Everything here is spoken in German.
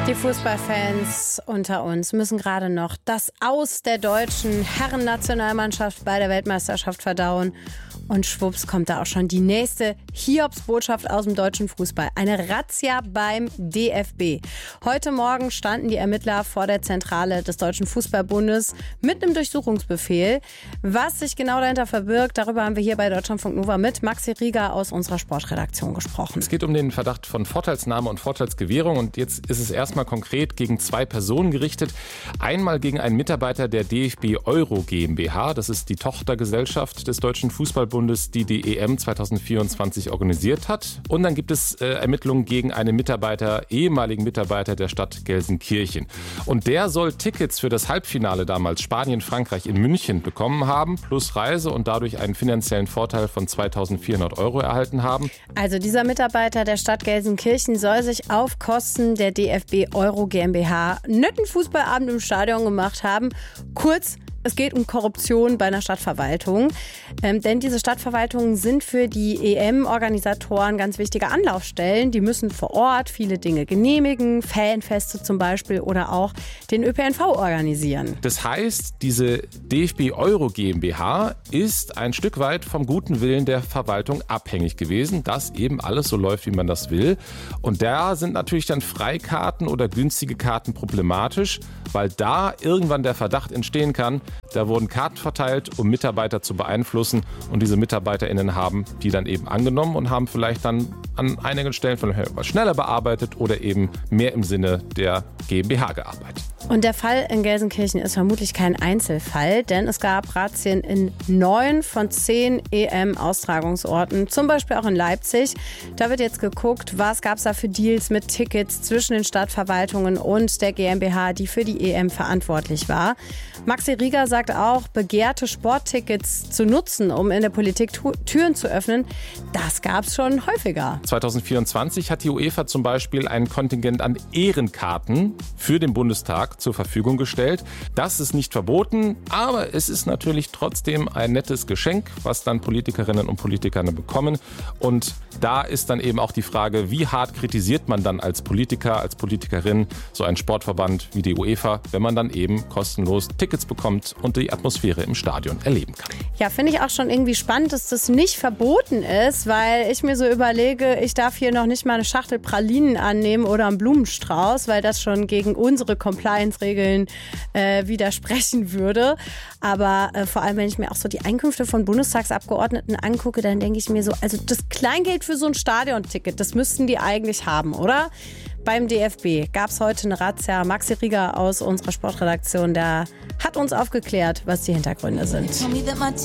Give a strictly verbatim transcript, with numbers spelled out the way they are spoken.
Die Fußballfans unter uns müssen gerade noch das Aus der deutschen Herrennationalmannschaft bei der Weltmeisterschaft verdauen. Und schwupps kommt da auch schon die nächste Hiobsbotschaft aus dem deutschen Fußball. Eine Razzia beim D F B. Heute Morgen standen die Ermittler vor der Zentrale des Deutschen Fußballbundes mit einem Durchsuchungsbefehl. Was sich genau dahinter verbirgt, darüber haben wir hier bei Deutschlandfunk Nova mit Maxi Rieger aus unserer Sportredaktion gesprochen. Es geht um den Verdacht von Vorteilsnahme und Vorteilsgewährung. Und jetzt ist es erstmal konkret gegen zwei Personen gerichtet. Einmal gegen einen Mitarbeiter der D F B Euro GmbH. Das ist die Tochtergesellschaft des Deutschen Fußballbundes, die die E M zwanzig vierundzwanzig organisiert hat. Und dann gibt es äh, Ermittlungen gegen einen Mitarbeiter, ehemaligen Mitarbeiter der Stadt Gelsenkirchen. Und der soll Tickets für das Halbfinale damals Spanien-Frankreich in München bekommen haben, plus Reise und dadurch einen finanziellen Vorteil von zweitausendvierhundert Euro erhalten haben. Also dieser Mitarbeiter der Stadt Gelsenkirchen soll sich auf Kosten der D F B Euro GmbH einen netten Fußballabend im Stadion gemacht haben. Kurz, es geht um Korruption bei einer Stadtverwaltung. Ähm, denn diese Stadtverwaltungen sind für die E M-Organisatoren ganz wichtige Anlaufstellen. Die müssen vor Ort viele Dinge genehmigen, Fanfeste zum Beispiel oder auch den Ö P N V organisieren. Das heißt, diese D F B Euro GmbH ist ein Stück weit vom guten Willen der Verwaltung abhängig gewesen, dass eben alles so läuft, wie man das will. Und da sind natürlich dann Freikarten oder günstige Karten problematisch, weil da irgendwann der Verdacht entstehen kann, da wurden Karten verteilt, um Mitarbeiter zu beeinflussen. Und diese MitarbeiterInnen haben die dann eben angenommen und haben vielleicht dann an einigen Stellen von etwas schneller bearbeitet oder eben mehr im Sinne der GmbH gearbeitet. Und der Fall in Gelsenkirchen ist vermutlich kein Einzelfall, denn es gab Razzien in neun von zehn E M-Austragungsorten, zum Beispiel auch in Leipzig. Da wird jetzt geguckt, was gab es da für Deals mit Tickets zwischen den Stadtverwaltungen und der GmbH, die für die E M verantwortlich war. Maxi Rieger sagt auch, begehrte Sporttickets zu nutzen, um in der Politik tu- Türen zu öffnen, das gab es schon häufiger. zwanzig vierundzwanzig hat die UEFA zum Beispiel ein Kontingent an Ehrenkarten für den Bundestag zur Verfügung gestellt. Das ist nicht verboten, aber es ist natürlich trotzdem ein nettes Geschenk, was dann Politikerinnen und Politiker bekommen. Und da ist dann eben auch die Frage, wie hart kritisiert man dann als Politiker, als Politikerin so einen Sportverband wie die UEFA, wenn man dann eben kostenlos Tickets bekommt und die Atmosphäre im Stadion erleben kann. Ja, finde ich auch schon irgendwie spannend, dass das nicht verboten ist, weil ich mir so überlege, ich darf hier noch nicht mal eine Schachtel Pralinen annehmen oder einen Blumenstrauß, weil das schon gegen unsere Compliance-Regeln äh, widersprechen würde. Aber äh, vor allem, wenn ich mir auch so die Einkünfte von Bundestagsabgeordneten angucke, dann denke ich mir so, also das Kleingeld für so ein Stadionticket, das müssten die eigentlich haben, oder? Beim D F B gab es heute eine Razzia. Maxi Rieger aus unserer Sportredaktion, der hat uns aufgeklärt, was die Hintergründe sind.